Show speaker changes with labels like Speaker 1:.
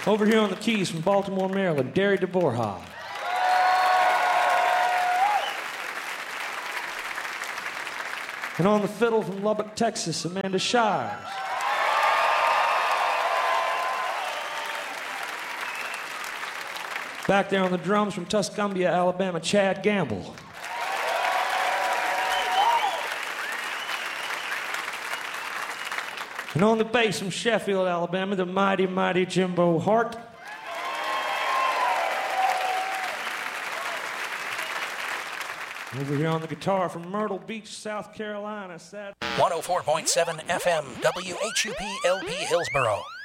Speaker 1: Over here on the keys from Baltimore, Maryland, Derry DeBorha. And on the fiddle from Lubbock, Texas, Amanda Shires. Back there on the drums from Tuscumbia, Alabama, Chad Gamble. And on the bass from Sheffield, Alabama, the mighty, mighty Jimbo Hart. Over here on the guitar from Myrtle Beach, South Carolina.
Speaker 2: 104.7 FM, WHUP LP Hillsboro.